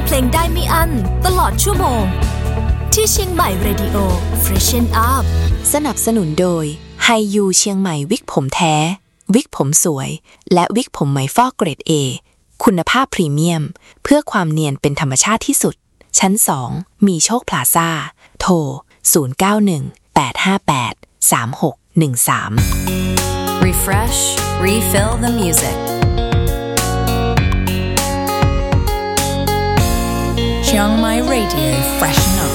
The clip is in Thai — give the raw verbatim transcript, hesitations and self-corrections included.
เพลงได้ไม่อั้นตลอดชั่วโมงที่เชียงใหม่ Radio Freshen Up สนับสนุนโดยไฮยูเชียงใหม่วิกผมแท้วิกผมสวยและวิกผมไหมฟอกเกรด A คุณภาพพรีเมียมเพื่อความเนียนเป็นธรรมชาติที่สุดชั้นสองมีโชคพลาซ่าโทรศูนย์ เก้า หนึ่ง แปด ห้า แปด สาม หก หนึ่ง สาม Refresh, refill the music. Chiang Mai Radio Freshen Up